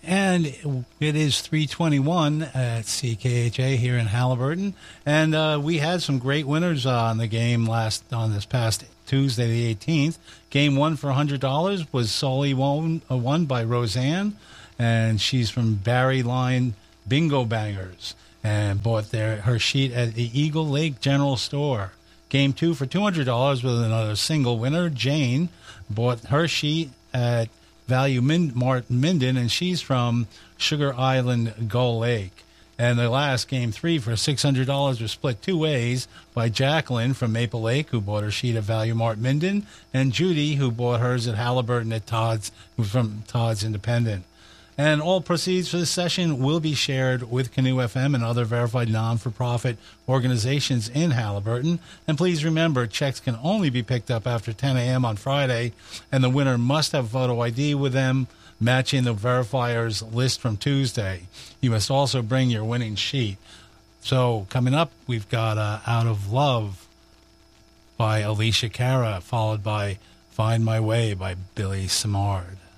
And it is 3:21 at CKHA here in Halliburton. And we had some great winners on the game on this past Tuesday, the 18th. Game one for $100 was solely won by Roseanne. And she's from Barry Line Bingo Bangers and bought her sheet at the Eagle Lake General Store. Game two for $200 with another single winner. Jane bought her sheet at Value Mart Minden, and she's from Sugar Island Gull Lake. And the last game three for $600 was split two ways by Jacqueline from Maple Lake, who bought her sheet at Value Mart Minden, and Judy, who bought hers at Halliburton at Todd's, who's from Todd's Independent. And all proceeds for this session will be shared with Canoe FM and other verified non-for-profit organizations in Halliburton. And please remember, checks can only be picked up after 10 a.m. on Friday, and the winner must have photo ID with them, matching the verifier's list from Tuesday. You must also bring your winning sheet. So coming up, we've got Out of Love by Alicia Cara, followed by Find My Way by Billy Simard.